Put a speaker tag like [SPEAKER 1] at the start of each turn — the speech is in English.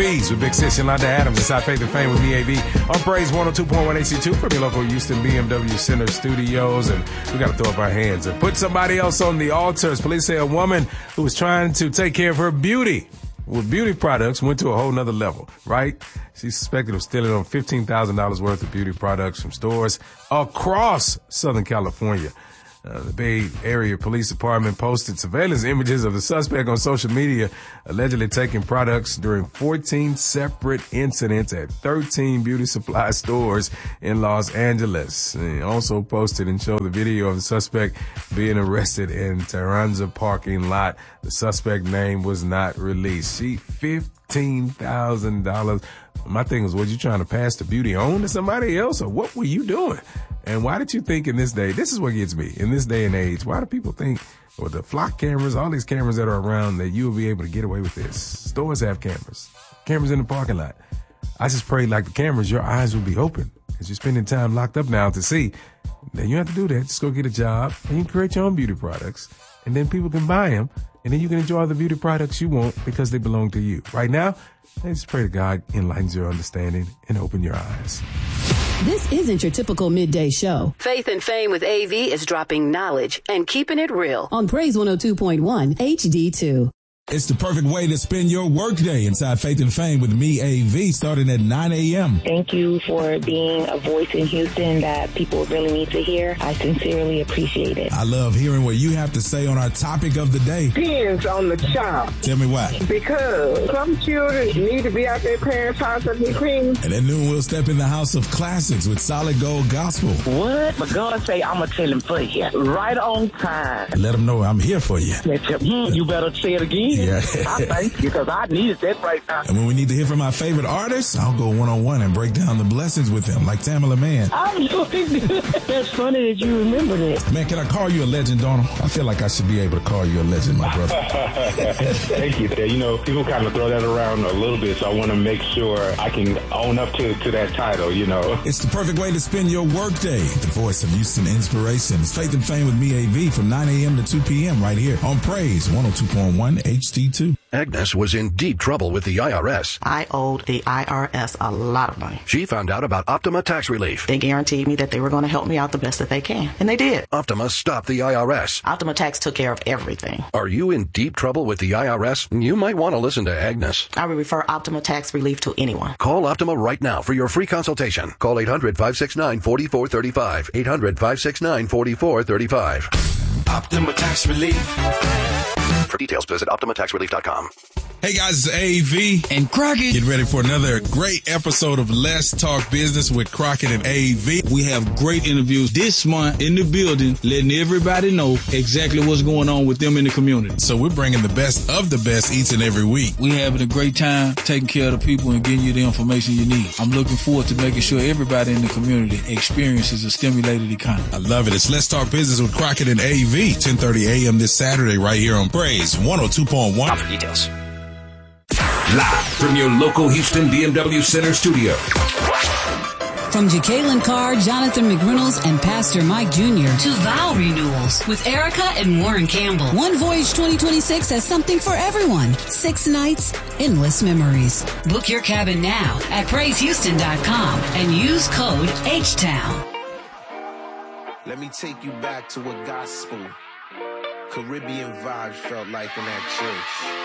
[SPEAKER 1] AVs with Big Sis and Londa Adams inside Faith and Fame with me, AV, on Praise 102.1 AC2 from your local Houston BMW Center studios. And we got to throw up our hands and put somebody else on the altar. As police say a woman who was trying to take care of her beauty with beauty products went to a whole nother level, right? She's suspected of stealing on $15,000 worth of beauty products from stores across Southern California. The Bay Area Police Department posted surveillance images of the suspect on social media, allegedly taking products during 14 separate incidents at 13 beauty supply stores in Los Angeles. They also posted and showed the video of the suspect being arrested in Terranza parking lot. The suspect name was not released. She $15,000. My thing was you trying to pass the beauty on to somebody else, or what were you doing? And why did you think in this day, this is what gets me, in this day and age, why do people think with the flock cameras, all these cameras that are around, that you will be able to get away with this? Stores have cameras in the parking lot. I just pray like the cameras, your eyes will be open as you're spending time locked up now to see. Then you have to do that. Just go get a job and you can create your own beauty products, and then people can buy them, and then you can enjoy the beauty products you want because they belong to you. Right now, I just pray to God enlightens your understanding and open your eyes.
[SPEAKER 2] This isn't your typical midday show.
[SPEAKER 3] Faith and Fame with AV is dropping knowledge and keeping it real
[SPEAKER 2] on Praise 102.1 HD2.
[SPEAKER 4] It's the perfect way to spend your workday inside Faith and Fame with me, AV, starting at 9 a.m.
[SPEAKER 5] Thank you for being a voice in Houston that people really need to hear. I sincerely appreciate it.
[SPEAKER 4] I love hearing what you have to say on our topic of the day.
[SPEAKER 6] Depends on the child.
[SPEAKER 4] Tell me why.
[SPEAKER 6] Because some children need to be out their parents' house and be clean.
[SPEAKER 4] And at noon, we'll step in the house of classics with Solid Gold Gospel.
[SPEAKER 6] What? But God say, I'm going to tell him for you. Right on time.
[SPEAKER 4] Let him know I'm here for you.
[SPEAKER 6] You better say it again.
[SPEAKER 4] Yeah.
[SPEAKER 6] I thank you, because I needed that right now.
[SPEAKER 4] And when we need to hear from our favorite artists, I'll go one-on-one and break down the blessings with them, like Tamala Mann.
[SPEAKER 6] I'm doing good. That's funny that you remember that.
[SPEAKER 4] Man, can I call you a legend, Donald? I feel like I should be able to call you a legend, my brother.
[SPEAKER 7] Thank you. You know, people kind of throw that around a little bit, so I want to make sure I can own up to that title, you know.
[SPEAKER 4] It's the perfect way to spend your workday. The voice of Houston Inspiration. It's Faith and Fame with me, AV, from 9 a.m. to 2 p.m. right here on Praise 102.1 HD2.
[SPEAKER 8] Agnes was in deep trouble with the IRS.
[SPEAKER 9] I owed the IRS a lot of money.
[SPEAKER 8] She found out about Optima Tax Relief.
[SPEAKER 9] They guaranteed me that they were going to help me out the best that they can. And they did.
[SPEAKER 8] Optima stopped the IRS.
[SPEAKER 9] Optima Tax took care of everything.
[SPEAKER 8] Are you in deep trouble with the IRS? You might want to listen to Agnes.
[SPEAKER 9] I would refer Optima Tax Relief to anyone.
[SPEAKER 8] Call Optima right now for your free consultation. Call 800-569-4435. 800-569-4435.
[SPEAKER 4] Optima Tax Relief.
[SPEAKER 8] For details, visit OptimaTaxRelief.com.
[SPEAKER 4] Hey guys, it's AV
[SPEAKER 10] and Crockett.
[SPEAKER 4] Get ready for another great episode of Let's Talk Business with Crockett and AV.
[SPEAKER 10] We have great interviews this month in the building, letting everybody know exactly what's going on with them in the community.
[SPEAKER 4] So we're bringing the best of the best each and every week.
[SPEAKER 10] We're having a great time taking care of the people and getting you the information you need. I'm looking forward to making sure everybody in the community experiences a stimulated economy.
[SPEAKER 4] I love it. It's Let's Talk Business with Crockett and AV, 10:30 a.m. this Saturday right here on Praise 102.1.
[SPEAKER 8] For details.
[SPEAKER 11] Live from your local Houston BMW Center studio.
[SPEAKER 2] From Jacqueline Carr, Jonathan McReynolds, and Pastor Mike Jr.
[SPEAKER 3] to vow renewals with Erica and Warren Campbell.
[SPEAKER 2] One Voyage 2026 has something for everyone. 6 nights, endless memories.
[SPEAKER 3] Book your cabin now at PraiseHouston.com and use code HTOWN.
[SPEAKER 12] Let me take you back to what gospel, Caribbean vibes felt like in that church.